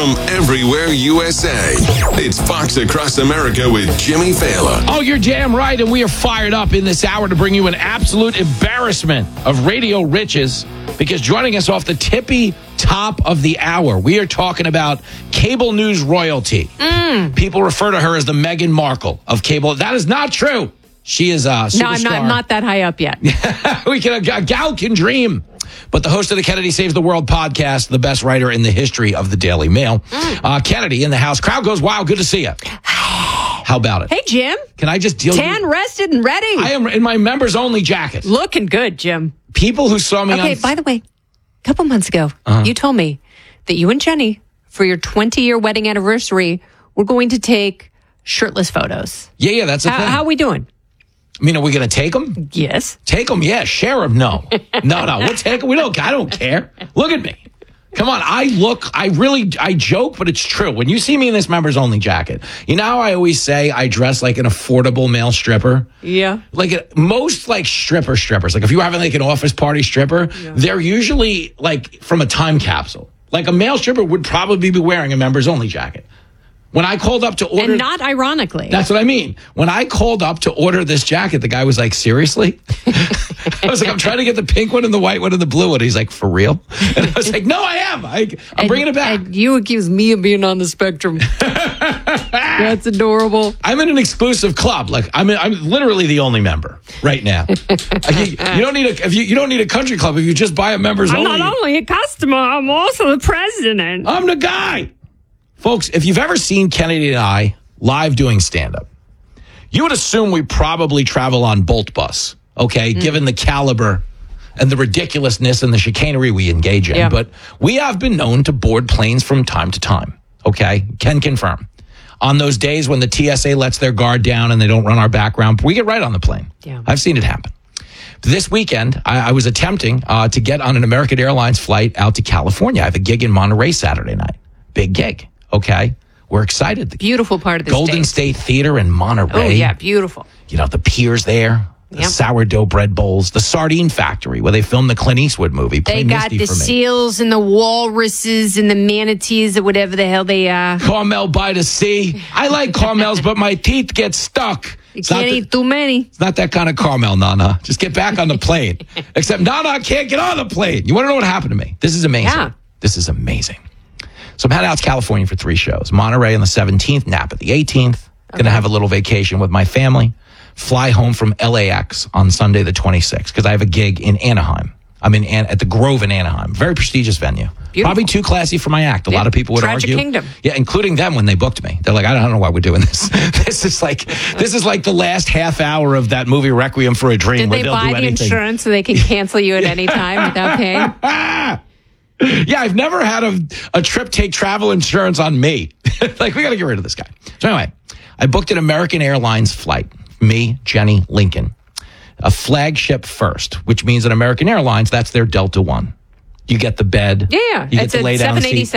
from everywhere USA. It's Fox Across America with Jimmy Fallon. Oh, you're damn right, and we are fired up in this hour to bring you an absolute embarrassment of radio riches, because joining us off the tippy top of the hour, we are talking about cable news royalty. People refer to her as the Meghan Markle of cable. That is not true. She is a superstar. No, I'm not that high up yet. A gal can dream. But the host of the Kennedy Saves the World podcast, the best writer in the history of the Daily Mail, Kennedy in the house. Crowd goes wild. Good to see you. How about it? Hey, Jim. Can I just deal Tan, rested, and ready. I am in my members only jacket. Looking good, Jim. People who saw me Okay, by the way, a couple months ago, you told me that you and Jenny, for your 20-year wedding anniversary, were going to take shirtless photos. Yeah, that's the thing. How are we doing? I mean, are we going to take them? Yes. Take them, yeah. Share them, no. No. We'll take them. I don't care. Look at me. Come on. I joke, but it's true. When you see me in this members only jacket, you know how I always say I dress like an affordable male stripper? Yeah. Like most like strippers. Like if you're having like an office party stripper, they're usually like from a time capsule. Like a male stripper would probably be wearing a members only jacket. When I called up to order... And not ironically. That's what I mean. When I called up to order this jacket, the guy was like, seriously? I was like, I'm trying to get the pink one and the white one and the blue one. He's like, for real? And I was like, no, I am. I'm bringing it back. And you accuse me of being on the spectrum. That's adorable. I'm in an exclusive club. Like I'm literally the only member right now. You don't need a country club if you just buy a members only. I'm not only a customer, I'm also the president. I'm the guy. Folks, if you've ever seen Kennedy and I live doing stand-up, you would assume we probably travel on Bolt Bus, okay, given the caliber and the ridiculousness and the chicanery we engage in. Yeah. But we have been known to board planes from time to time, okay? Can confirm. On those days when the TSA lets their guard down and they don't run our background, we get right on the plane. Yeah. I've seen it happen. This weekend, I was attempting to get on an American Airlines flight out to California. I have a gig in Monterey Saturday night. Big gig. Okay, we're excited. Beautiful part of the Golden State Theater in Monterey. Oh, yeah, beautiful. You know, the piers there, the sourdough bread bowls, the sardine factory where they filmed the Clint Eastwood movie. They got the seals and the walruses and the manatees or whatever the hell they are. Carmel by the sea. I like caramels, but my teeth get stuck. You can't eat too many. It's not that kind of caramel, Nana. Just get back on the plane. Except Nana can't get on the plane. You want to know what happened to me? This is amazing. Yeah. This is amazing. So I'm heading out to California for 3 shows. Monterey on the 17th, Napa the 18th. Going to have a little vacation with my family. Fly home from LAX on Sunday the 26th because I have a gig in Anaheim. I'm at the Grove in Anaheim. Very prestigious venue. Beautiful. Probably too classy for my act. A lot of people would Tragic argue. Kingdom. Yeah, including them when they booked me. They're like, I don't know why we're doing this. This is like the last half hour of that movie Requiem for a Dream. Did they buy the insurance so they can cancel you at any time without paying? Yeah, I've never had a trip take travel insurance on me. Like, we got to get rid of this guy. So anyway, I booked an American Airlines flight. Me, Jenny, Lincoln. A flagship first, which means an American Airlines, that's their Delta One. You get the bed. Yeah. You get It's the a lay down seat. 787.